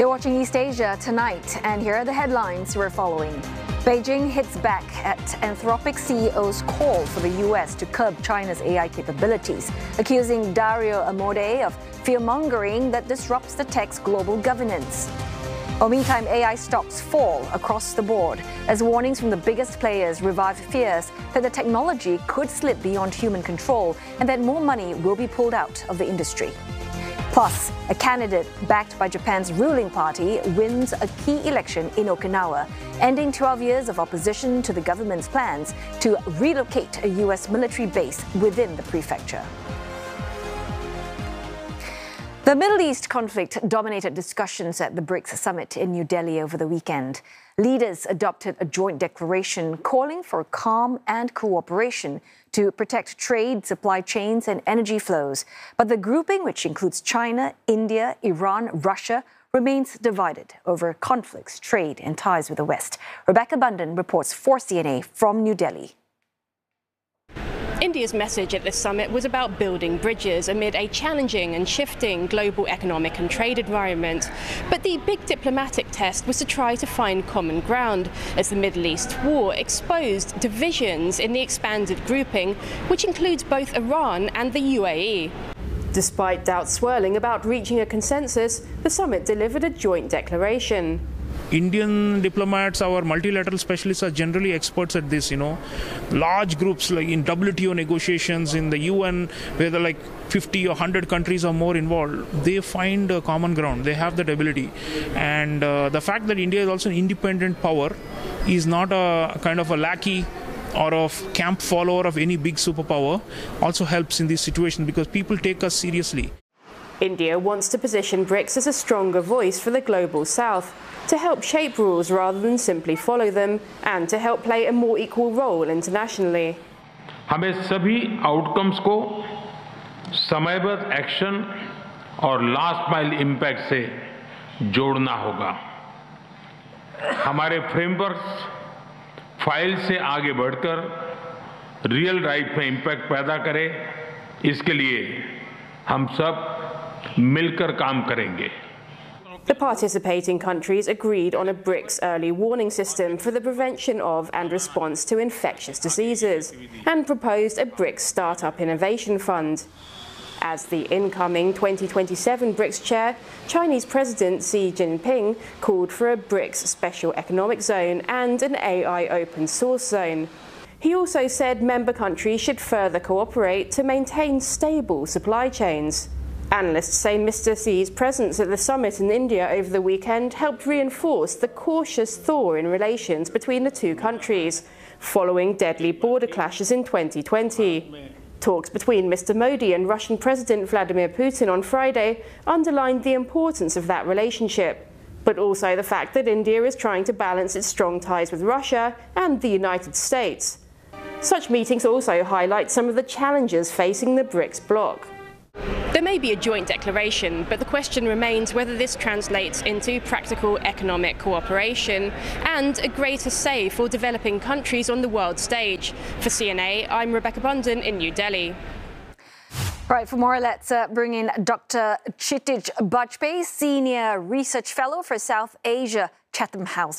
You're watching East Asia tonight, and here are the headlines we're following. Beijing hits back at Anthropic CEO's call for the U.S. to curb China's AI capabilities, accusing Dario Amodei of fear-mongering that disrupts the tech's global governance. While meantime, AI stocks fall across the board as warnings from the biggest players revive fears that the technology could slip beyond human control and that more money will be pulled out of the industry. Plus, a candidate backed by Japan's ruling party wins a key election in Okinawa, ending 12 years of opposition to the government's plans to relocate a U.S. military base within the prefecture. The Middle East conflict dominated discussions at the BRICS summit in New Delhi over the weekend. Leaders adopted a joint declaration calling for calm and cooperation to protect trade, supply chains, and energy flows. But the grouping, which includes China, India, Iran, Russia, remains divided over conflicts, trade, and ties with the West. Rebecca Bundan reports for CNA from New Delhi. India's message at this summit was about building bridges amid a challenging and shifting global economic and trade environment. But the big diplomatic test was to try to find common ground, as the Middle East war exposed divisions in the expanded grouping, which includes both Iran and the UAE. Despite doubts swirling about reaching a consensus, the summit delivered a joint declaration. Indian diplomats, our multilateral specialists are generally experts at this, Large groups like in WTO negotiations, in the UN, where there are like 50 or 100 countries or more involved, they find a common ground. They have that ability. And the fact that India is also an independent power is not a kind of a lackey or of camp follower of any big superpower also helps in this situation because people take us seriously. India wants to position BRICS as a stronger voice for the global south, to help shape rules rather than simply follow them, and to help play a more equal role internationally. हमें सभी outcomes को समयबद्ध action और last mile impact से जोड़ना होगा। हमारे frameworks file से आगे बढ़कर रियल लाइफ में इम्पैक्ट पैदा करें, इसके लिए हम सब मिलकर काम करेंगे। The participating countries agreed on a BRICS early warning system for the prevention of and response to infectious diseases, and proposed a BRICS Startup Innovation Fund. As the incoming 2027 BRICS chair, Chinese President Xi Jinping called for a BRICS Special Economic Zone and an AI open source zone. He also said member countries should further cooperate to maintain stable supply chains. Analysts say Mr. Xi's presence at the summit in India over the weekend helped reinforce the cautious thaw in relations between the two countries, following deadly border clashes in 2020. Talks between Mr. Modi and Russian President Vladimir Putin on Friday underlined the importance of that relationship, but also the fact that India is trying to balance its strong ties with Russia and the United States. Such meetings also highlight some of the challenges facing the BRICS bloc. There may be a joint declaration, but the question remains whether this translates into practical economic cooperation and a greater say for developing countries on the world stage. For CNA, I'm Rebecca Bundan in New Delhi. Right, for more, let's bring in Dr. Kshitij Bajpai, Senior Research Fellow for South Asia, Chatham House.